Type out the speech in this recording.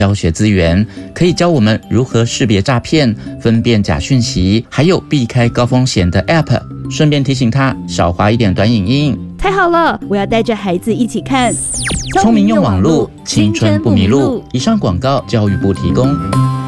教学资源，可以教我们如何识别诈骗、分辨假讯息，还有避开高风险的 App。顺便提醒他少滑一点短影音。 太好了，我要带着孩子一起看。 聪明用网路，青春不迷路。以上广告，教育部提供。